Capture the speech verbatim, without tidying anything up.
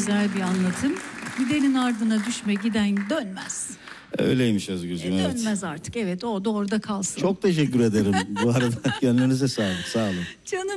güzel bir anlatım. Gidenin ardına düşme, giden dönmez. Öyleymiş Özgürcüğüm. E, Evet. dönmez artık. Evet, o da orada kalsın. Çok teşekkür ederim bu arada. Gönlünüze sağlık. Sağ olun. Canım